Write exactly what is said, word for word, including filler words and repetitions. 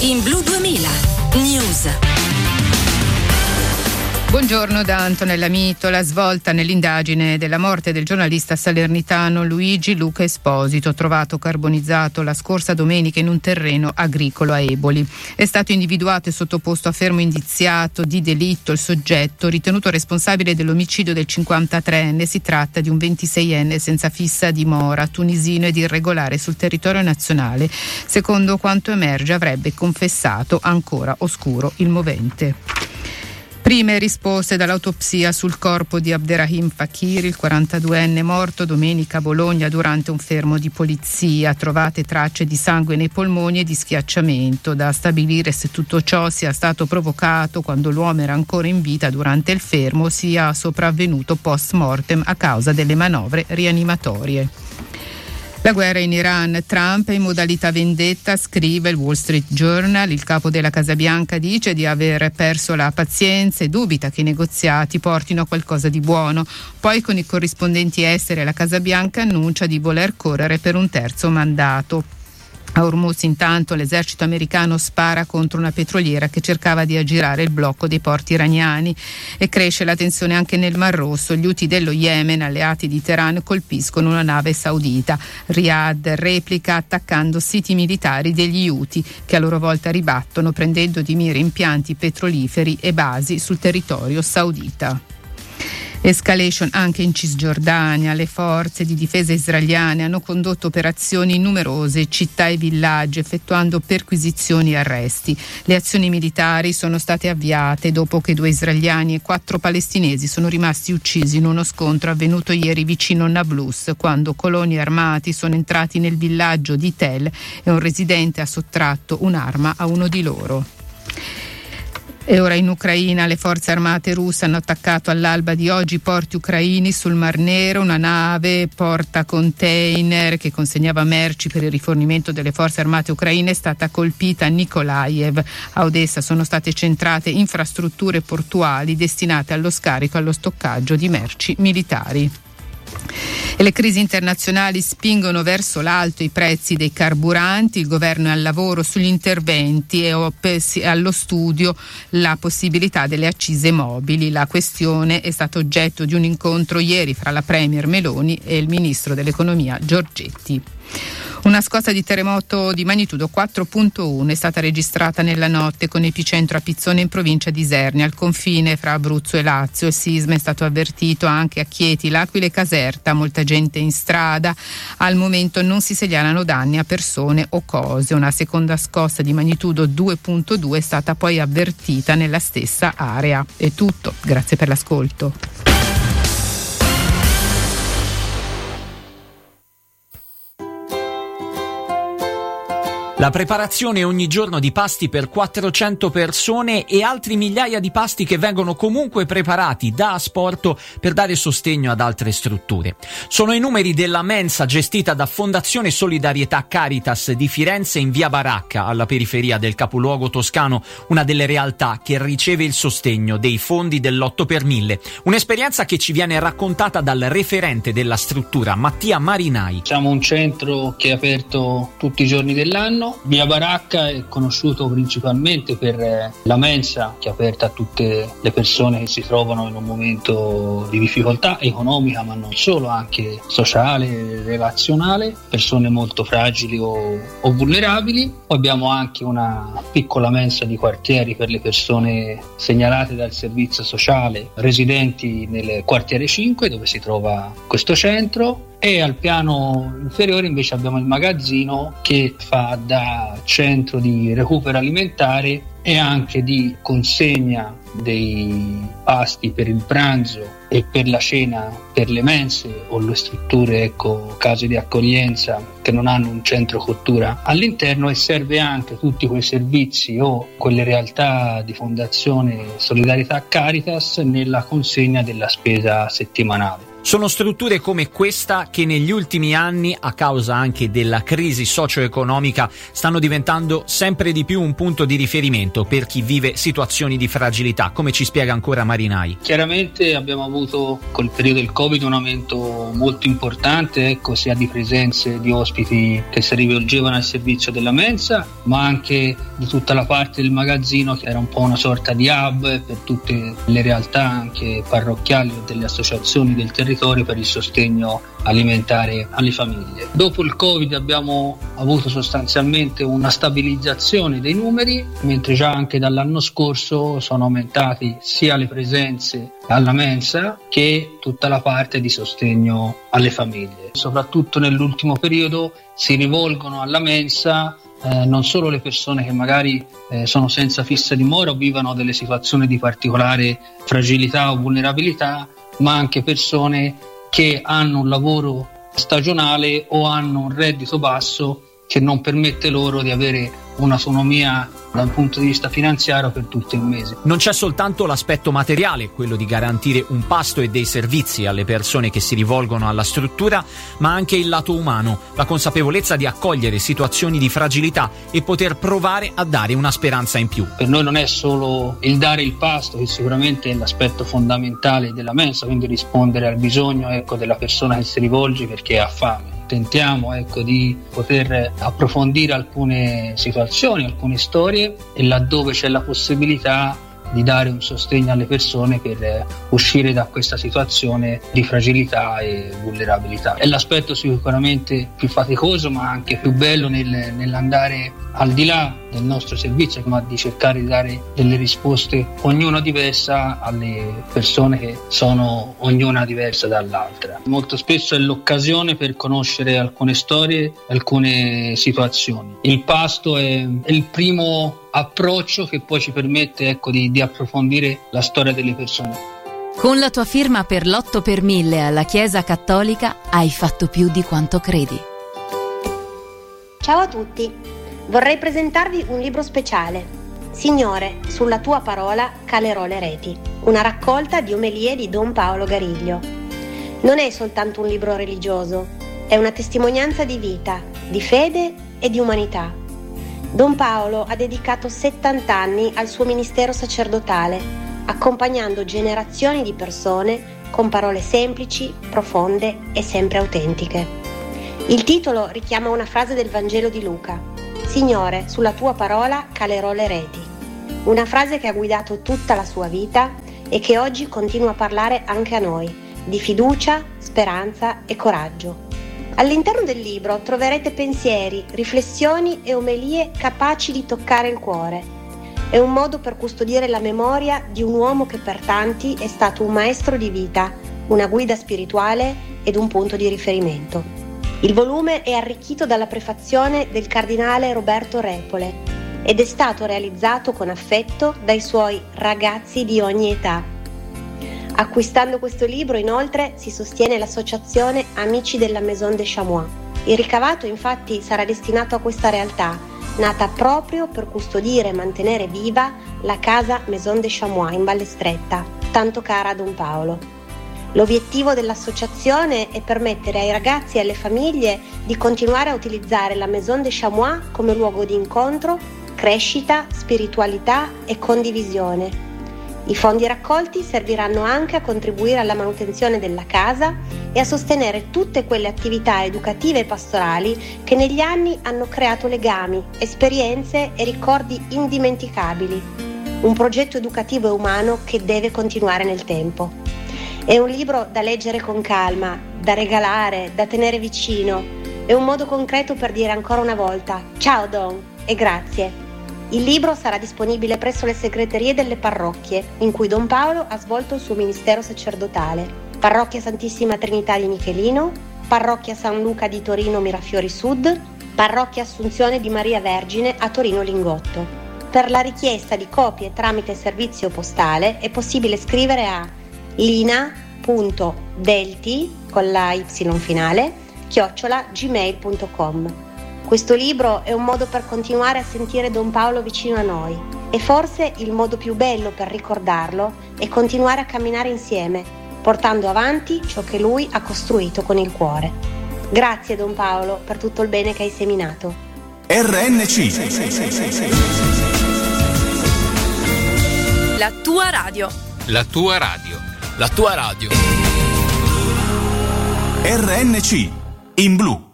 in Blu duemila News. Buongiorno da Antonella Mito. La svolta nell'indagine della morte del giornalista salernitano Luigi Luca Esposito, trovato carbonizzato la scorsa domenica in un terreno agricolo a Eboli. È stato individuato e sottoposto a fermo indiziato di delitto il soggetto ritenuto responsabile dell'omicidio del cinquantatreenne. Si tratta di un ventiseienne senza fissa dimora, tunisino ed irregolare sul territorio nazionale. Secondo quanto emerge, avrebbe confessato, ancora oscuro il movente. Prime risposte dall'autopsia sul corpo di Abderrahim Fakir, il quarantaduenne morto domenica a Bologna durante un fermo di polizia. Trovate tracce di sangue nei polmoni e di schiacciamento. Da stabilire se tutto ciò sia stato provocato quando l'uomo era ancora in vita durante il fermo, sia sopravvenuto post mortem a causa delle manovre rianimatorie. La guerra in Iran, Trump è in modalità vendetta, scrive il Wall Street Journal. Il capo della Casa Bianca dice di aver perso la pazienza e dubita che i negoziati portino a qualcosa di buono. Poi con i corrispondenti esteri la Casa Bianca annuncia di voler correre per un terzo mandato. A Hormuz intanto l'esercito americano spara contro una petroliera che cercava di aggirare il blocco dei porti iraniani e cresce la tensione anche nel Mar Rosso. Gli Houthi dello Yemen, alleati di Teheran, colpiscono una nave saudita. Riyadh replica attaccando siti militari degli Houthi che a loro volta ribattono prendendo di mira impianti petroliferi e basi sul territorio saudita. Escalation anche in Cisgiordania. Le forze di difesa israeliane hanno condotto operazioni in numerose città e villaggi, effettuando perquisizioni e arresti. Le azioni militari sono state avviate dopo che due israeliani e quattro palestinesi sono rimasti uccisi in uno scontro avvenuto ieri vicino Nablus, quando coloni armati sono entrati nel villaggio di Tel e un residente ha sottratto un'arma a uno di loro. E ora in Ucraina le forze armate russe hanno attaccato all'alba di oggi porti ucraini sul Mar Nero. Una nave porta container che consegnava merci per il rifornimento delle forze armate ucraine è stata colpita a Nikolaev. A Odessa sono state centrate infrastrutture portuali destinate allo scarico e allo stoccaggio di merci militari. E le crisi internazionali spingono verso l'alto i prezzi dei carburanti. Il governo è al lavoro sugli interventi e allo studio la possibilità delle accise mobili. La questione è stata oggetto di un incontro ieri fra la premier Meloni e il ministro dell'economia Giorgetti. Una scossa di terremoto di magnitudo quattro virgola uno è stata registrata nella notte con epicentro a Pizzone in provincia di Isernia, al confine fra Abruzzo e Lazio. Il sisma è stato avvertito anche a Chieti, L'Aquila e Caserta. Molta gente in strada. Al momento non si segnalano danni a persone o cose. Una seconda scossa di magnitudo due virgola due è stata poi avvertita nella stessa area. È tutto. Grazie per l'ascolto. La preparazione ogni giorno di pasti per quattrocento persone e altri migliaia di pasti che vengono comunque preparati da Asporto per dare sostegno ad altre strutture. Sono i numeri della mensa gestita da Fondazione Solidarietà Caritas di Firenze in via Baracca, alla periferia del capoluogo toscano, una delle realtà che riceve il sostegno dei fondi dell'otto per mille. Un'esperienza che ci viene raccontata dal referente della struttura, Mattia Marinai. Siamo un centro che è aperto tutti i giorni dell'anno. Via Baracca è conosciuto principalmente per la mensa che è aperta a tutte le persone che si trovano in un momento di difficoltà economica, ma non solo, anche sociale, relazionale, persone molto fragili o, o vulnerabili. Poi abbiamo anche una piccola mensa di quartieri per le persone segnalate dal servizio sociale residenti nel quartiere cinque, dove si trova questo centro. E al piano inferiore invece abbiamo il magazzino che fa da centro di recupero alimentare e anche di consegna dei pasti per il pranzo e per la cena per le mense o le strutture, ecco, case di accoglienza che non hanno un centro cottura all'interno, e serve anche tutti quei servizi o quelle realtà di Fondazione Solidarietà Caritas nella consegna della spesa settimanale. Sono strutture come questa che negli ultimi anni, a causa anche della crisi socio-economica, stanno diventando sempre di più un punto di riferimento per chi vive situazioni di fragilità, come ci spiega ancora Marinai. Chiaramente abbiamo avuto col periodo del Covid un aumento molto importante, ecco, sia di presenze di ospiti che si rivolgevano al servizio della mensa, ma anche di tutta la parte del magazzino che era un po' una sorta di hub per tutte le realtà anche parrocchiali o delle associazioni del territorio per il sostegno alimentare alle famiglie. Dopo il Covid abbiamo avuto sostanzialmente una stabilizzazione dei numeri, mentre già anche dall'anno scorso sono aumentati sia le presenze alla mensa che tutta la parte di sostegno alle famiglie. Soprattutto nell'ultimo periodo si rivolgono alla mensa Eh, non solo le persone che magari eh, sono senza fissa dimora o vivono delle situazioni di particolare fragilità o vulnerabilità, ma anche persone che hanno un lavoro stagionale o hanno un reddito basso che non permette loro di avere un'autonomia da un punto di vista finanziario per tutto il mese. Non c'è soltanto l'aspetto materiale, quello di garantire un pasto e dei servizi alle persone che si rivolgono alla struttura, ma anche il lato umano, la consapevolezza di accogliere situazioni di fragilità e poter provare a dare una speranza in più. Per noi non è solo il dare il pasto, che sicuramente è l'aspetto fondamentale della mensa, quindi rispondere al bisogno, ecco, della persona che si rivolge perché ha fame. Tentiamo, ecco, di poter approfondire alcune situazioni, alcune storie, e laddove c'è la possibilità di dare un sostegno alle persone per uscire da questa situazione di fragilità e vulnerabilità. È l'aspetto sicuramente più faticoso, ma anche più bello nel, nell'andare al di là del nostro servizio, ma di cercare di dare delle risposte, ognuna diversa, alle persone che sono ognuna diversa dall'altra. Molto spesso è l'occasione per conoscere alcune storie, alcune situazioni. Il pasto è, è il primo approccio che poi ci permette, ecco, di, di approfondire la storia delle persone. Con la tua firma per l'otto per mille alla Chiesa Cattolica hai fatto più di quanto credi. Ciao a tutti, vorrei presentarvi un libro speciale. Signore, sulla tua parola calerò le reti, una raccolta di omelie di Don Paolo Gariglio. Non è soltanto un libro religioso, è una testimonianza di vita, di fede e di umanità. Don Paolo ha dedicato settanta anni al suo ministero sacerdotale, accompagnando generazioni di persone con parole semplici, profonde e sempre autentiche. Il titolo richiama una frase del Vangelo di Luca: Signore, sulla tua parola calerò le reti. Una frase che ha guidato tutta la sua vita e che oggi continua a parlare anche a noi, di fiducia, speranza e coraggio. All'interno del libro troverete pensieri, riflessioni e omelie capaci di toccare il cuore. È un modo per custodire la memoria di un uomo che per tanti è stato un maestro di vita, una guida spirituale ed un punto di riferimento. Il volume è arricchito dalla prefazione del cardinale Roberto Repole ed è stato realizzato con affetto dai suoi ragazzi di ogni età. Acquistando questo libro, inoltre, si sostiene l'associazione Amici della Maison de Chamois. Il ricavato, infatti, sarà destinato a questa realtà, nata proprio per custodire e mantenere viva la casa Maison de Chamois in Valle Stretta, tanto cara a Don Paolo. L'obiettivo dell'associazione è permettere ai ragazzi e alle famiglie di continuare a utilizzare la Maison de Chamois come luogo di incontro, crescita, spiritualità e condivisione. I fondi raccolti serviranno anche a contribuire alla manutenzione della casa e a sostenere tutte quelle attività educative e pastorali che negli anni hanno creato legami, esperienze e ricordi indimenticabili. Un progetto educativo e umano che deve continuare nel tempo. È un libro da leggere con calma, da regalare, da tenere vicino. È un modo concreto per dire ancora una volta ciao Don e grazie. Il libro sarà disponibile presso le segreterie delle parrocchie in cui Don Paolo ha svolto il suo ministero sacerdotale: Parrocchia Santissima Trinità di Michelino, Parrocchia San Luca di Torino Mirafiori Sud, Parrocchia Assunzione di Maria Vergine a Torino Lingotto. Per la richiesta di copie tramite servizio postale è possibile scrivere a lina punto delti con la y finale chiocciola gmail punto com. Questo libro è un modo per continuare a sentire Don Paolo vicino a noi e forse il modo più bello per ricordarlo è continuare a camminare insieme, portando avanti ciò che lui ha costruito con il cuore. Grazie Don Paolo per tutto il bene che hai seminato. R N C. La tua radio. La tua radio. La tua radio. R N C in blu.